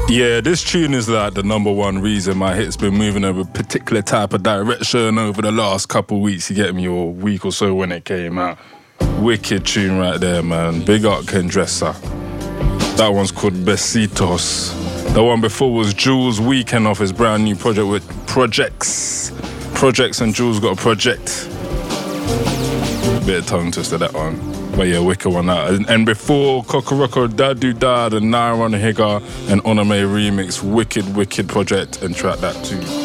Yeah, this tune is like the number one reason my hit's been moving in a particular type of direction over the last couple of weeks, you get me, or week or so when it came out. Wicked tune right there, man. Big up Kendressa. That one's called Besitos. The one before was Jules Weekend off his brand new project with Projects. Projects and Jules got a project. Bit of tongue twister that one. But yeah, wicked one out. And before Kokoroko, Dadu Dad and Nairon Higa and Onome remix, wicked project and track that too.